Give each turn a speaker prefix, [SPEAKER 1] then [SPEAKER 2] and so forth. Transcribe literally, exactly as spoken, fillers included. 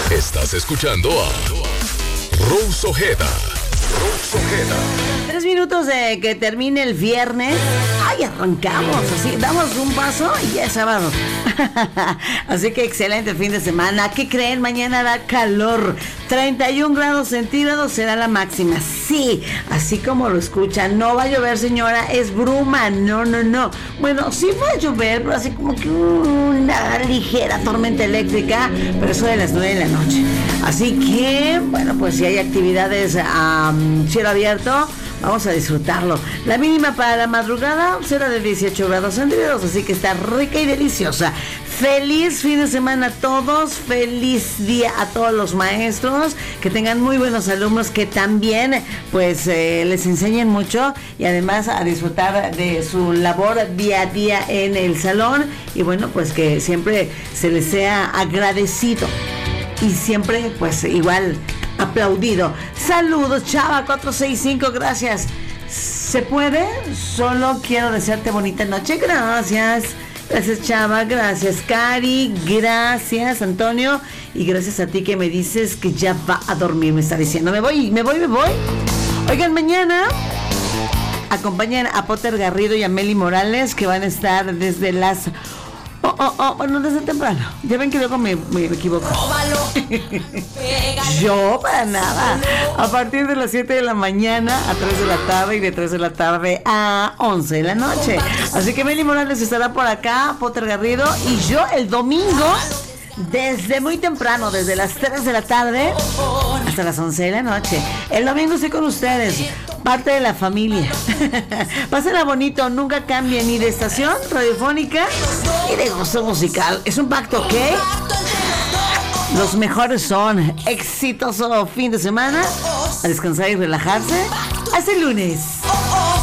[SPEAKER 1] Estás escuchando a Rose Ojeda. Rose Ojeda.
[SPEAKER 2] Tres minutos de que termine el viernes. ¡Ay, arrancamos! Así, damos un paso y ya es sábado. Así que excelente fin de semana. ¿Qué creen? Mañana da calor. treinta y un grados centígrados será la máxima. Sí, así como lo escuchan. No va a llover, señora. Es bruma. No, no, no. Bueno, sí va a llover, pero así como que una ligera tormenta eléctrica. Pero eso de las nueve de la noche. Así que, bueno, pues si hay actividades a um, cielo abierto, vamos a disfrutarlo. La mínima para la madrugada será de dieciocho grados centígrados, así que está rica y deliciosa. Feliz fin de semana a todos, feliz día a todos los maestros, que tengan muy buenos alumnos, que también pues eh, les enseñen mucho y además a disfrutar de su labor día a día en el salón y bueno, pues que siempre se les sea agradecido y siempre pues igual aplaudido. Saludos, Chava cuatro seis cinco, gracias. ¿Se puede? Solo quiero desearte bonita noche. Gracias. Gracias, Chava. Gracias, Cari. Gracias, Antonio. Y gracias a ti que me dices que ya va a dormir. Me está diciendo, me voy, me voy, me voy. Oigan, mañana acompañan a Potter Garrido y a Meli Morales, que van a estar desde las... Oh, oh, oh, bueno, desde temprano. Ya ven que luego me, me equivoco. Yo, para nada. A partir de las siete de la mañana a tres de la tarde y de tres de la tarde a once de la noche. Así que Meli Morales estará por acá, Potter Garrido, y yo el domingo, desde muy temprano, desde las tres de la tarde hasta las once de la noche. El domingo estoy con ustedes, parte de la familia. Pásenla bonito, nunca cambien ni de estación radiofónica ni de gusto musical. Es un pacto, ¿ok? Los mejores son exitoso fin de semana, a descansar y relajarse. Hasta el lunes.